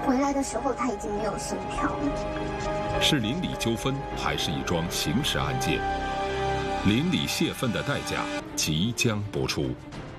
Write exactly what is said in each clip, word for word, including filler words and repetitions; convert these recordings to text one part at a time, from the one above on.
回来的时候他已经没有心跳了。 是邻里纠纷，还是一桩刑事案件？邻里泄愤的代价即将播出。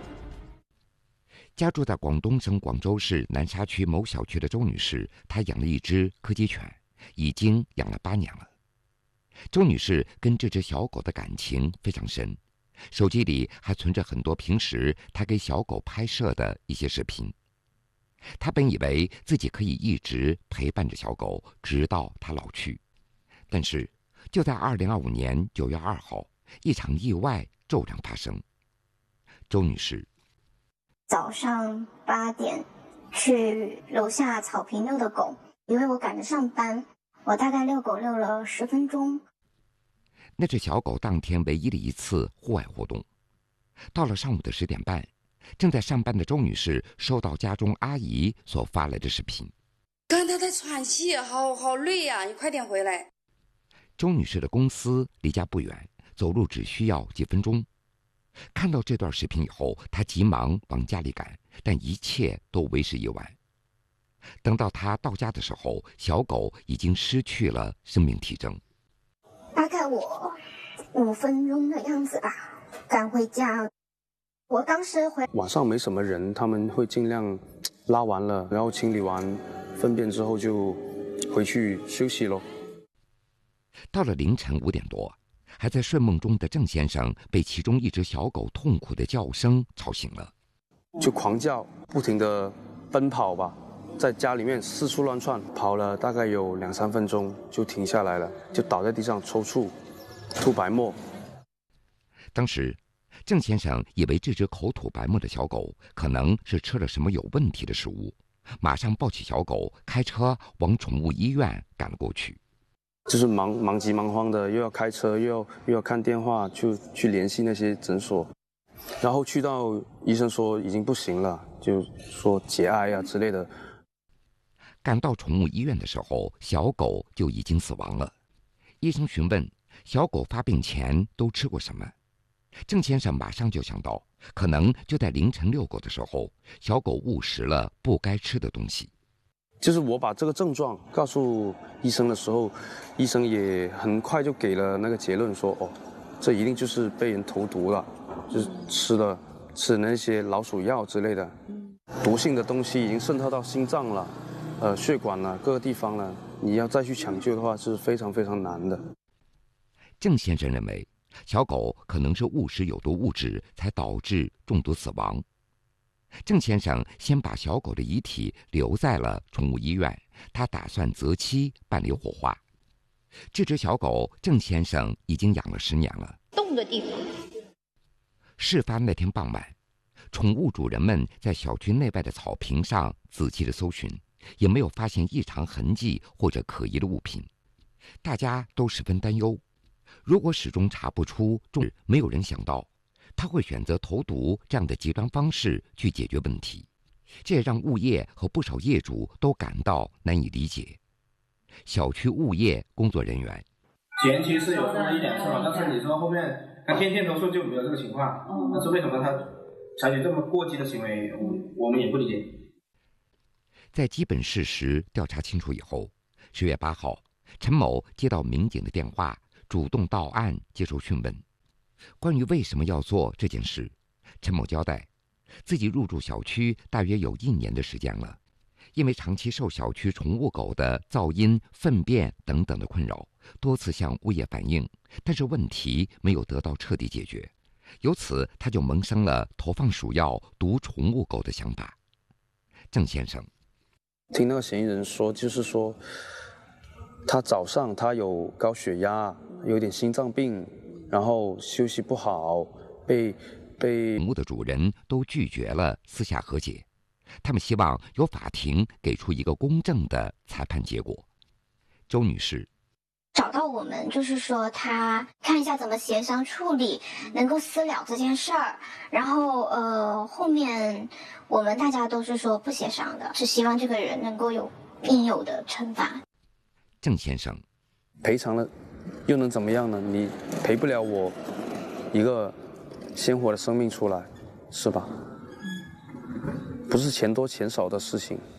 家住在广东省广州市南沙区某小区的周女士，她养了一只柯基犬，已经养了八年了。周女士跟这只小狗的感情非常深，手机里还存着很多平时她给小狗拍摄的一些视频。她本以为自己可以一直陪伴着小狗，直到它老去。但是，就在二零二五年九月二号，一场意外骤然发生。周女士早上八点去楼下草坪遛的狗，因为我赶着上班，我大概遛狗遛了十分钟。 那只小狗当天唯一的一次户外活动。到了上午的十点半，正在上班的周女士收到家中阿姨所发来的视频。 刚才在喘气，好好累呀、啊！你快点回来。 周女士的公司离家不远，走路只需要几分钟。看到这段视频以后，她急忙往家里赶，但一切都为时已晚。等到她到家的时候，小狗已经失去了生命体征。 大概我五分钟的样子吧，赶回家。我当时回晚上没什么人，他们会尽量拉完了，然后清理完粪便之后就回去休息咯。 到了凌晨五点多，还在睡梦中的郑先生被其中一只小狗痛苦的叫声吵醒了， 就狂叫，不停地奔跑吧，在家里面四处乱窜，跑了大概有两三分钟就停下来了，就倒在地上抽搐，吐白沫。 当时郑先生以为这只口吐白沫的小狗可能是吃了什么有问题的食物，马上抱起小狗，开车往宠物医院赶了过去。 就是忙忙急忙慌的，又要开车，又要又要看电话，就去联系那些诊所，然后去到医生说已经不行了，就说节哀啊之类的。 赶到宠物医院的时候，小狗就已经死亡了。医生询问小狗发病前都吃过什么，郑先生马上就想到，可能就在凌晨遛狗的时候，小狗误食了不该吃的东西。 就是我把这个症状告诉医生的时候，医生也很快就给了那个结论说，哦，这一定就是被人投毒了，就是吃了吃那些老鼠药之类的，毒性的东西已经渗透到心脏了，呃，血管了，各个地方了，你要再去抢救的话是非常非常难的。 郑先生认为，小狗可能是误食有毒物质才导致中毒死亡。郑先生先把小狗的遗体留在了宠物医院，他打算择期办理火化。这只小狗郑先生已经养了十年了。 动的地方。 事发那天傍晚，宠物主人们在小区内外的草坪上仔细的搜寻，也没有发现异常痕迹或者可疑的物品，大家都十分担忧。如果始终查不出重，没有人想到他会选择投毒这样的极端方式去解决问题，这也让物业和不少业主都感到难以理解。小区物业工作人员前期是有说了一两次嘛，但是你说后面他天天都说就没有这个情况，但是为什么他采取这么过激的行为，我我们也不理解。 在基本事实调查清楚以后，十月八号，陈某接到民警的电话，主动到案接受讯问。关于为什么要做这件事，陈某交代，自己入住小区大约有一年的时间了，因为长期受小区宠物狗的噪音、粪便等等的困扰，多次向物业反映，但是问题没有得到彻底解决，由此他就萌生了投放鼠药毒宠物狗的想法。郑先生听那个嫌疑人说，就是说他早上他有高血压，有点心脏病，然后休息不好，被被宠物的主人都拒绝了私下和解，他们希望由法庭给出一个公正的裁判结果。周女士找到我们，就是说他看一下怎么协商处理，能够私了这件事儿。然后呃，后面我们大家都是说不协商的，是希望这个人能够有应有的惩罚。 郑先生赔偿了又能怎么样呢？你赔不了我一个鲜活的生命出来，是吧？不是钱多钱少的事情。